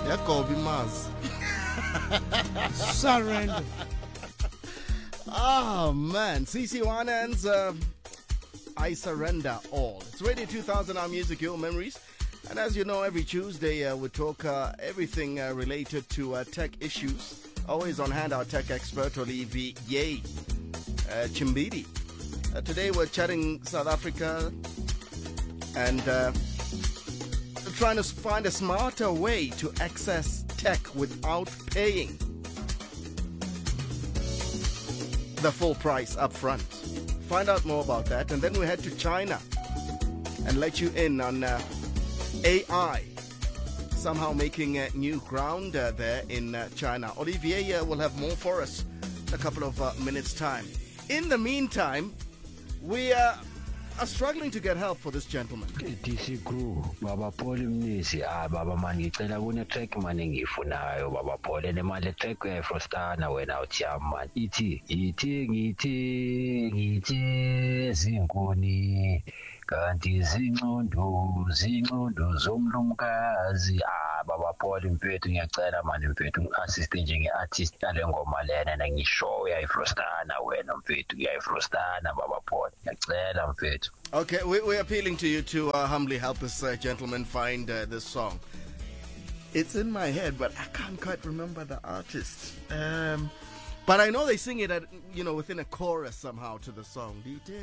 Yagobi Maz. Surrender. Oh man, CC Winans, I Surrender All. It's Radio 2000, our music, your memories. And as you know, every Tuesday we talk everything related to tech issues. Always on hand, our tech expert, Olivier Chimbidi. Today we're chatting South Africa and trying to find a smarter way to access tech without paying the full price up front. Find out more about that, and then we head to China and let you in on AI somehow making new ground there in China. Olivier will have more for us in a couple of minutes' time. In the meantime, we are struggling to get help for this gentleman. DC crew, Baba Paul Mnisi, Baba man, ngicela kune track manje ngiyifunayo Baba Paul ene manje track Frostana wena uthiyama ithi zinkuni kanti zincondo zomlumkazi Baba Paul mfethu ngiyacela manje mfethu ngi-assist njenge-artist yale ngoma lena nangishow yayifrostana wena mfethu yayifrostana Baba Paul ngiyacela mfethu. Okay, we're appealing to you to humbly help this gentleman find this song. It's in my head, but I can't quite remember the artist. But I know they sing it at, within a chorus somehow to the song.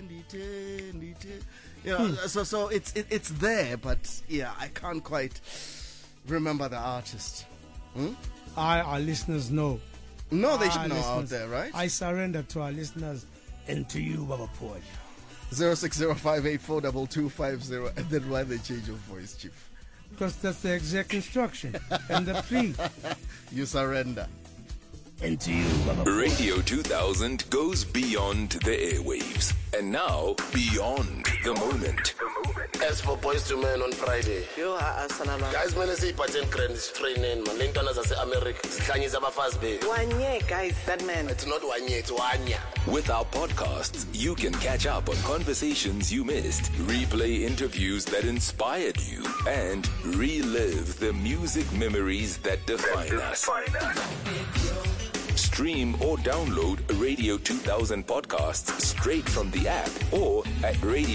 So it's there, but yeah, I can't quite remember the artist. Our listeners know. No, they should know out there, right? I surrender to our listeners and to you, Baba Paul. 0605842250, and then why they change your voice, Chief? Because that's the exact instruction and the plea. You surrender. And to you, Baba Paul. Radio 2000 goes beyond the airwaves, and now beyond the moment. As for Boys to Men on Friday, guys, man, I say patent credits training, man. Lincoln as America, Chinese are fast baby. 1 year, guys, that man. It's not 1 year, it's 1 year. With our podcasts, you can catch up on conversations you missed, replay interviews that inspired you, and relive the music memories that define us. Stream or download Radio 2000 podcasts straight from the app or at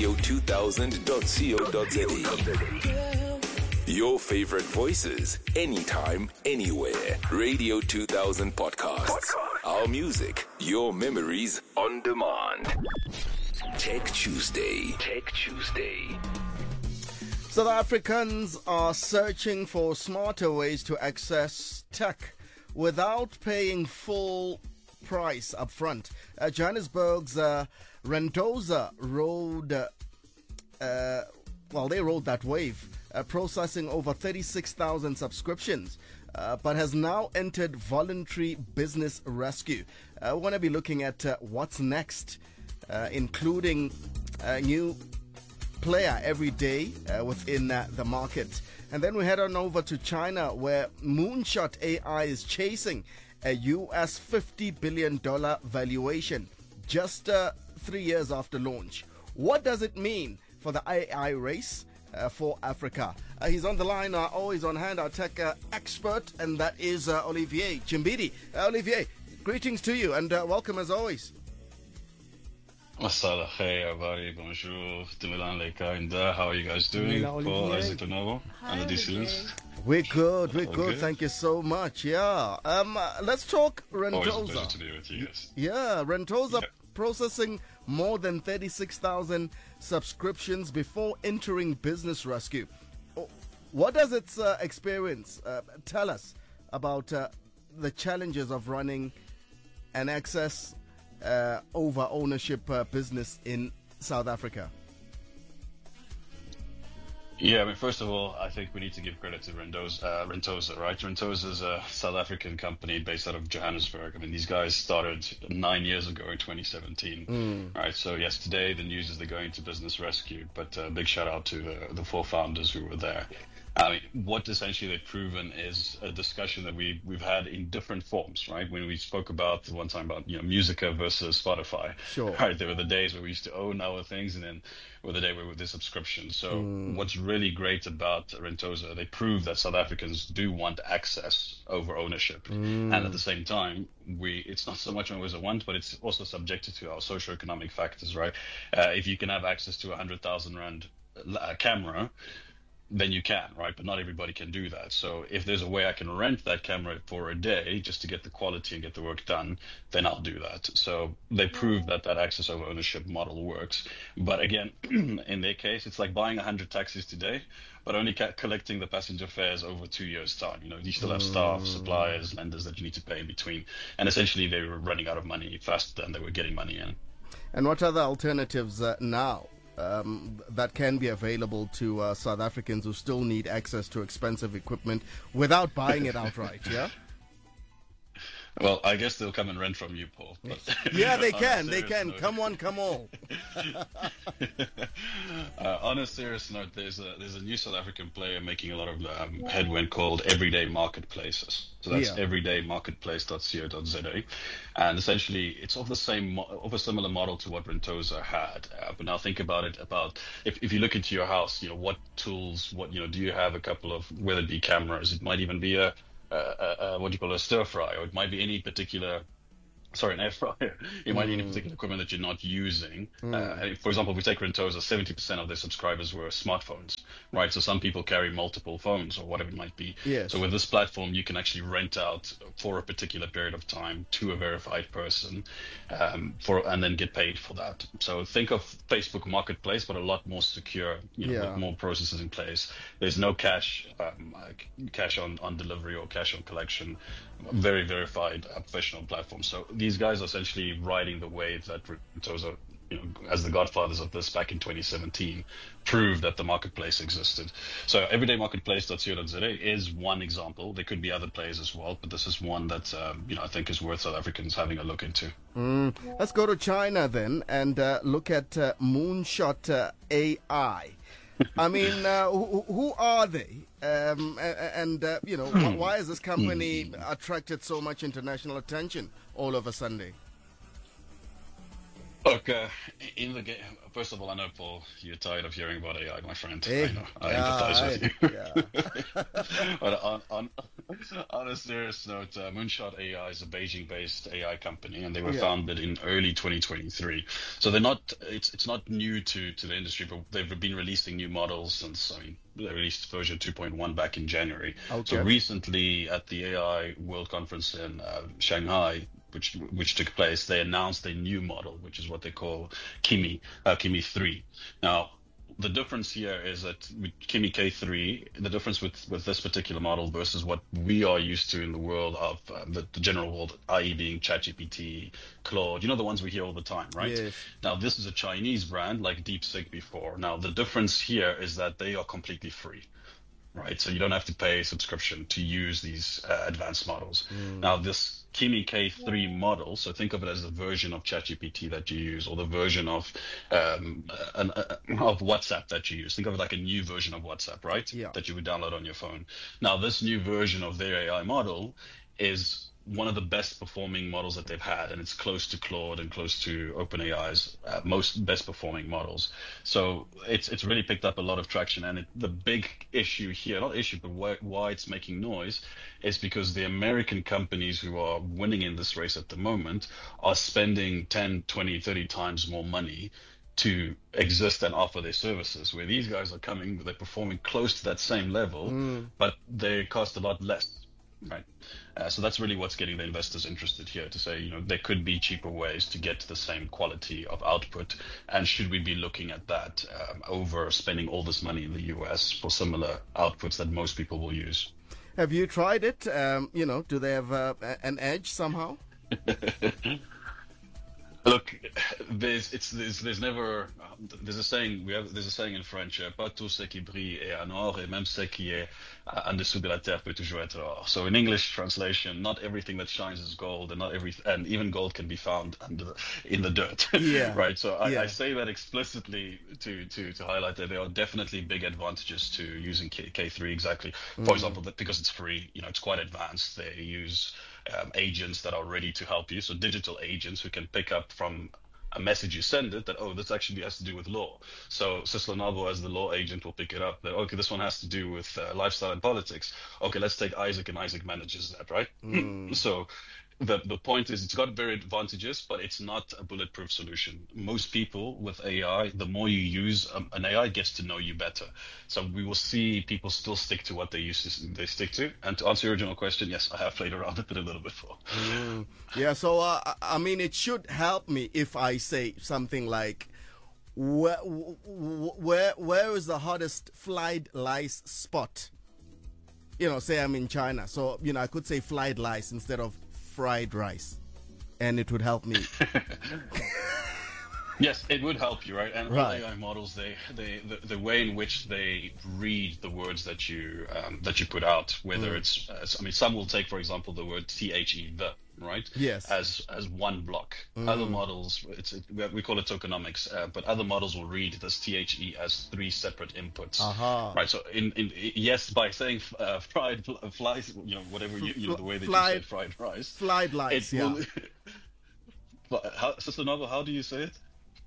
radio2000.co.za. Your favorite voices, anytime, anywhere. Radio 2000 podcasts. Our music, your memories on demand. Tech Tuesday. South Africans are searching for smarter ways to access tech without paying full price up front. Johannesburg's Rentosa rode that wave, processing over 36,000 subscriptions, but has now entered voluntary business rescue. We're going to be looking at what's next, including a new player every day within the market. And then we head on over to China, where Moonshot AI is chasing a US $50 billion valuation just 3 years after launch. What does it mean for the AI race for Africa? He's on the line, always on hand, our tech expert, and that is Olivier Chimbidi. Olivier, greetings to you, and welcome as always. Masala khair, everybody. Bonjour. Timilan Leka in there. How are you guys doing? Paul, Isaac Donovo, and the DCs. We're good. Thank you so much. Yeah. Let's talk Rentosa. Always a pleasure to be with you guys. Yeah, Rentosa processing more than 36,000 subscriptions before entering business rescue. What does its experience tell us about the challenges of running an access over ownership business in South Africa? Yeah, I mean, first of all, I think we need to give credit to Rentosa, right? Rentosa is a South African company based out of Johannesburg. I mean, these guys started 9 years ago in 2017, right? So yes, today the news is they're going to business rescue, but big shout out to the four founders who were there. I mean, what essentially they've proven is a discussion that we've had in different forms, right? When we spoke about one time about Musica versus Spotify, Sure. right? There were the days where we used to own our things, and then were the day where with the subscription. So what's really great about Rentoza, they prove that South Africans do want access over ownership, and at the same time, it's not so much always a want, but it's also subjected to our socioeconomic factors, right? If you can have access to 100,000 rand camera, then you can, right? But not everybody can do that. So if there's a way I can rent that camera for a day just to get the quality and get the work done, then I'll do that. So they proved that access over ownership model works. But again, in their case, it's like buying 100 taxis today, but only collecting the passenger fares over 2 years' time. You still have staff, suppliers, lenders that you need to pay in between. And essentially, they were running out of money faster than they were getting money in. And what other alternatives now that can be available to South Africans who still need access to expensive equipment without buying it outright, yeah? Well, I guess they'll come and rent from you, Paul. But yeah, they can. They can. Note, come on, come on. On a serious note, there's a new South African player making a lot of headwind called Everyday Marketplaces. So that's everydaymarketplace.co.za, and essentially it's of a similar model to what Rentoza had. But now think about it. If you look into your house, what tools, do you have a couple of, whether it be cameras, it might even be a stir fry, or it might be any particular an air fryer. It might be any particular equipment that you're not using. For example, if we take Rentoza, 70% of their subscribers were smartphones, right? So some people carry multiple phones or whatever it might be. Yes. So with this platform, you can actually rent out for a particular period of time to a verified person, and then get paid for that. So think of Facebook Marketplace, but a lot more secure, with more processes in place. There's no cash on delivery or cash on collection. Very verified professional platform. So these guys are essentially riding the wave that Rentoza, as the godfathers of this back in 2017, proved that the marketplace existed. So everydaymarketplace.co.za is one example. There could be other players as well, but this is one that I think is worth South Africans having a look into. Let's go to China then and look at Moonshot AI. I mean, who are they? Why has this company attracted so much international attention all of a Sunday? Look, in the game, first of all, I know, Paul, you're tired of hearing about AI, my friend. Hey. I know. I empathize with you. Yeah. But on a serious note, Moonshot AI is a Beijing-based AI company, and they were founded in early 2023. So they're not. It's not new to the industry, but they've been releasing new models since. They released version 2.1 back in January. Okay. So recently, at the AI World Conference in Shanghai, which took place, they announced a new model, which is what they call Kimi 3. Now, the difference here is that with Kimi K3, the difference with this particular model versus what we are used to in the world of the general world, i.e. being ChatGPT, Claude, the ones we hear all the time, right? Yes. Now, this is a Chinese brand like DeepSeek before. Now, the difference here is that they are completely free. Right, so you don't have to pay a subscription to use these advanced models. Now, this Kimi K3 model, so think of it as the version of ChatGPT that you use, or the version of WhatsApp that you use. Think of it like a new version of WhatsApp, right? Yeah. That you would download on your phone. Now, this new version of their AI model is one of the best performing models that they've had, and it's close to Claude and close to OpenAI's most best performing models. So it's really picked up a lot of traction, and the big issue here, not issue, but why it's making noise, is because the American companies who are winning in this race at the moment are spending 10, 20, 30 times more money to exist and offer their services, where these guys are they're performing close to that same level, but they cost a lot less. Right. So that's really what's getting the investors interested here, to say, there could be cheaper ways to get to the same quality of output. And should we be looking at that over spending all this money in the US for similar outputs that most people will use? Have you tried it? Do they have an edge somehow? Look, there's a saying in French, pas tout ce qui brille est en or, et même ce qui est en dessous de la terre peut toujours être or. So in English translation, not everything that shines is gold, and even gold can be found in the dirt. Yeah. Right. So I say that explicitly to highlight that there are definitely big advantages to using K3 exactly. For example, that because it's free, it's quite advanced. They use agents that are ready to help you. So digital agents who can pick up from a message you send it that, this actually has to do with law. So Sislanavo as the law agent will pick it up that, okay, this one has to do with lifestyle and politics. Okay, let's take Isaac, and Isaac manages that, right? So the point is, it's got very advantages, but it's not a bulletproof solution. Most people with AI, the more you use an AI, gets to know you better. So we will see people still stick to what they stick to. And to answer your original question, yes, I have played around with it a little bit before. Yeah, so I mean, it should help me if I say something like, where is the hottest fried rice spot? Say I'm in China, so I could say fried rice instead of fried rice, and it would help me. Yes, it would help you, right? And all AI models, the way in which they read the words that you put out, whether it's, some will take, for example, the word the, right? Yes. As one block. Other models, we call it tokenomics, but other models will read this THE as 3 separate inputs. Right. So by saying fried flies, whatever the way that you say fried rice, fried rice. But how do you say it?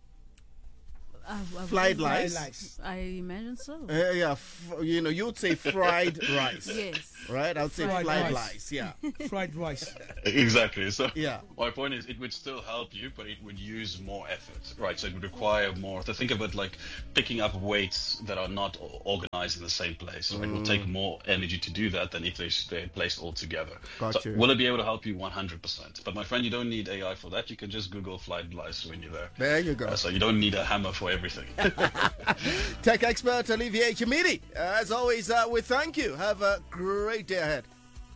Fried rice. I imagine so. You'd say fried rice. Yes. Right? I would say fried rice. Yeah. Fried rice. Exactly. So my point is, it would still help you, but it would use more effort. Right. So it would require more. To think of it like picking up weights that are not organized in the same place. So it will take more energy to do that than if they're placed all together. Gotcha. So will it be able to help you 100%? But my friend, you don't need AI for that. You can just Google fried rice when you're there. There you go. So you don't need a hammer for everything. Tech expert Olivier Chamidi, as always, we thank you. Have a great day ahead.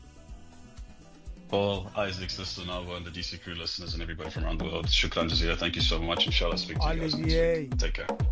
Paul, Isaac, Sister Nova, and the DC Crew listeners and everybody from around the world, Shukran Jazeera. Thank you so much. Inshallah, speak to you guys. Olivier. Take care.